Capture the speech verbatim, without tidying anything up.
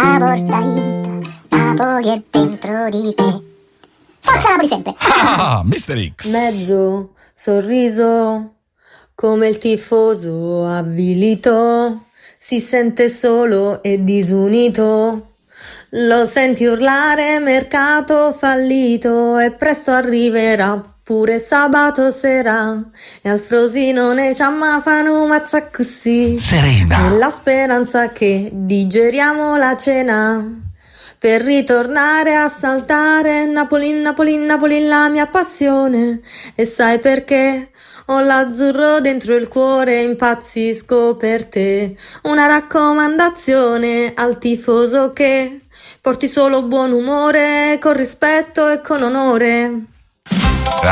la porta Inter, Napoli è dentro di te. Forza Napoli sempre. Ah, mister X. Mezzo sorriso, come il tifoso avvilito, si sente solo e disunito. Lo senti urlare mercato fallito e presto arriverà pure sabato sera e al Frosinone ci ammafano mazza così. Serena. Nella speranza che digeriamo la cena per ritornare a saltare. Napoli, Napoli, Napoli la mia passione. E sai perché? Ho l'azzurro dentro il cuore, impazzisco per te. Una raccomandazione al tifoso che porti solo buon umore, con rispetto e con onore.